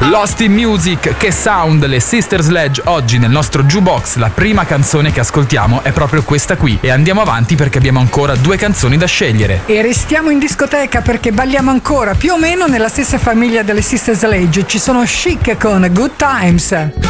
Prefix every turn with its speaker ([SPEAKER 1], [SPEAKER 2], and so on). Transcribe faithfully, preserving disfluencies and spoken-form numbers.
[SPEAKER 1] Lost in Music, che sound, le Sister Sledge. Oggi nel nostro jukebox la prima canzone che ascoltiamo è proprio questa qui, e andiamo avanti perché abbiamo ancora due canzoni da scegliere.
[SPEAKER 2] E restiamo in discoteca perché balliamo ancora più o meno nella stessa famiglia delle Sister Sledge. Ci sono Chic con Good Times.